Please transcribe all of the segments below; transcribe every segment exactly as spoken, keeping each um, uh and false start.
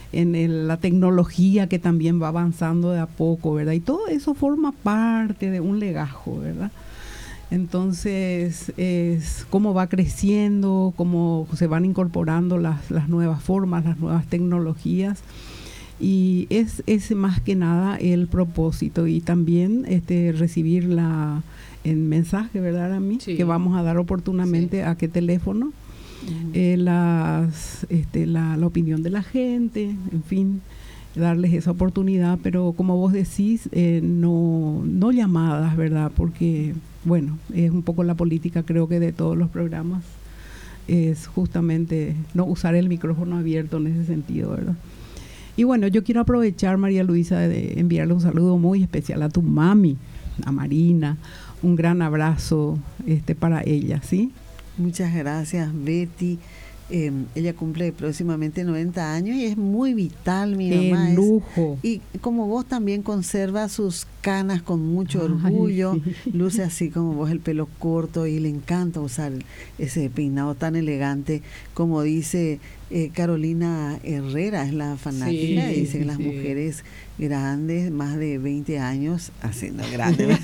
en el, la tecnología que también va avanzando de a poco, ¿verdad? Y todo eso forma parte de un legajo, ¿verdad? Entonces, es cómo va creciendo, cómo se van incorporando las, las nuevas formas, las nuevas tecnologías. Y es, es más que nada el propósito y también este, recibir la, el mensaje, ¿verdad, a mí? Sí. Que vamos a dar oportunamente sí. a qué teléfono, uh-huh. eh, las, este, la, la opinión de la gente, en fin, darles esa oportunidad, pero como vos decís, eh, no, no llamadas, ¿verdad? Porque, bueno, es un poco la política, creo que de todos los programas, es justamente no usar el micrófono abierto en ese sentido, ¿verdad? Y bueno, yo quiero aprovechar, María Luisa, de enviarle un saludo muy especial a tu mami, a Marina, un gran abrazo este, para ella, ¿sí? Muchas gracias, Betty. Eh, ella cumple próximamente noventa años y es muy vital, mi mamá. ¡Qué lujo! Es, y como vos también conserva sus canas con mucho orgullo, Ay, sí. luce así como vos el pelo corto y le encanta usar ese peinado tan elegante, como dice eh, Carolina Herrera, es la fanática, sí, dicen sí, las sí. mujeres grandes, más de veinte años, haciendo grandes.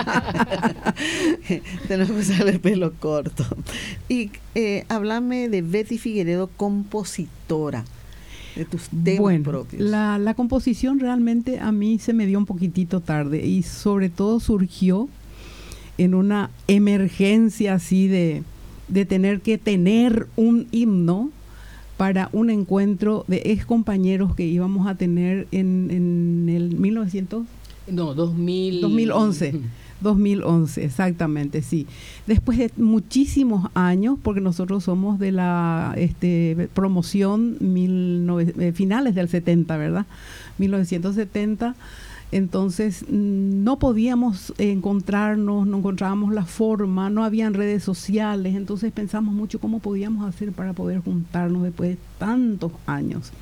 Tenemos que usar el pelo corto. Y eh, háblame de Betty Figueredo, compositora, de tus temas bueno, propios. La, la composición realmente a mí se me dio un poquitito tarde y sobre todo surgió en una emergencia así de, de tener que tener un himno para un encuentro de ex compañeros que íbamos a tener en, en el mil novecientos No, dos mil dos mil once. dos mil once, exactamente, sí. Después de muchísimos años, porque nosotros somos de la este, promoción mil nove, eh, finales del setenta, ¿verdad? mil novecientos setenta. Entonces no podíamos encontrarnos, no encontrábamos la forma, no habían redes sociales, entonces pensamos mucho cómo podíamos hacer para poder juntarnos después de tantos años.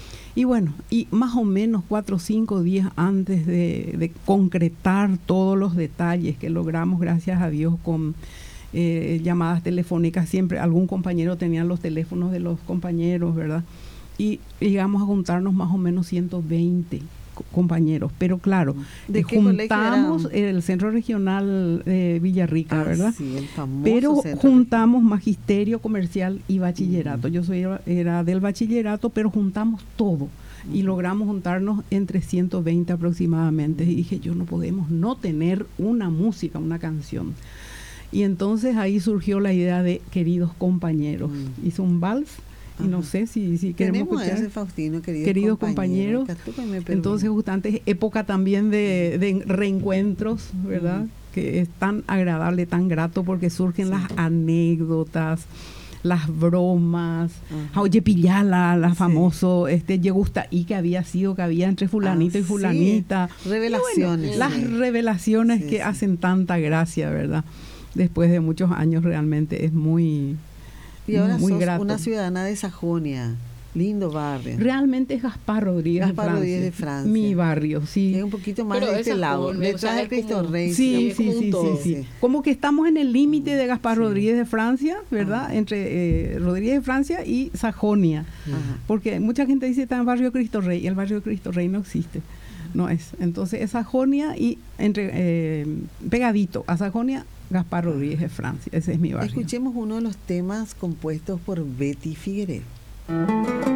Y bueno, y más o menos cuatro o cinco días antes de, de concretar todos los detalles que logramos, gracias a Dios, con eh, llamadas telefónicas, siempre algún compañero tenía los teléfonos de los compañeros, ¿verdad? Y llegamos a juntarnos más o menos ciento veinte compañeros, pero claro, ¿de qué juntamos el Centro Regional de Villarrica, ah, ¿verdad? Sí, el famoso pero centro juntamos regional. Magisterio Comercial y Bachillerato. Mm. Yo soy era del Bachillerato, pero juntamos todo mm. y logramos juntarnos entre ciento veinte aproximadamente. Y dije, yo no podemos no tener una música, una canción. Y entonces ahí surgió la idea de Queridos Compañeros. Mm. Hice un vals. Y no sé si, si queremos Tenemos escuchar. Ese Faustino, queridos, queridos compañeros. compañeros. Entonces, justamente época también de, de reencuentros, ¿verdad? Uh-huh. Que es tan agradable, tan grato, porque surgen sí. las anécdotas, las bromas. Uh-huh. Oye, Pillala, la sí. famoso, este, Ye gusta y que había sido, que había entre fulanito ah, y fulanita. Sí. Revelaciones. Y bueno, sí. Las revelaciones sí, que sí. hacen tanta gracia, ¿verdad? Después de muchos años realmente es muy... Y ahora muy sos grato. Una ciudadana de Sajonia, lindo barrio. Realmente es Gaspar Rodríguez, Gaspar de, Francia, Rodríguez de Francia. Mi barrio, sí. Es un poquito más Pero de este lado, detrás del Cristo Rey. Sí, sí, sí, sí, sí, sí. Como que estamos en el límite de Gaspar sí. Rodríguez de Francia, ¿verdad? Ah. Entre eh, Rodríguez de Francia y Sajonia. Ajá. Porque mucha gente dice que está en el barrio Cristo Rey, y el barrio Cristo Rey no existe. No es. Entonces es Sajonia y entre eh, pegadito a Sajonia, Gaspar Rodríguez de Francia. Ese es mi barrio. Escuchemos uno de los temas compuestos por Betty Figueredo.